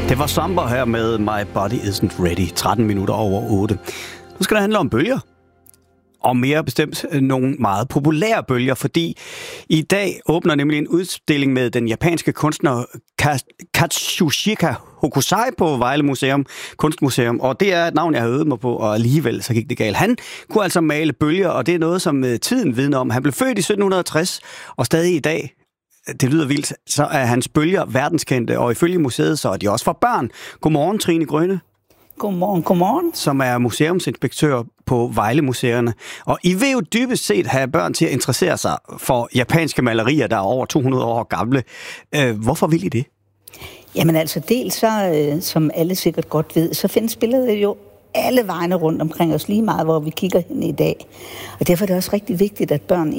Det var Somber her med My Body Isn't Ready, 13 minutter over 8. Nu skal det handle om bølger. Og mere bestemt nogle meget populære bølger, fordi i dag åbner nemlig en udstilling med den japanske kunstner Katsushika Hokusai på Vejle Museum, Kunstmuseum. Og det er et navn, jeg har øvet mig på, og alligevel så gik det galt. Han kunne altså male bølger, og det er noget, som tiden vidner om. Han blev født i 1760, og stadig i dag, det lyder vildt, så er hans bølger verdenskendte, og ifølge museet, så er de også for børn. Godmorgen, Trine Grønne. Godmorgen. Som er museumsinspektør på Vejle Museerne. Og I vil jo dybest set have børn til at interessere sig for japanske malerier, der er over 200 år gamle. Hvorfor vil I det? Jamen altså, dels så, som alle sikkert godt ved, så findes billeder jo alle vegne rundt omkring os, lige meget hvor vi kigger hen i dag. Og derfor er det også rigtig vigtigt, at børn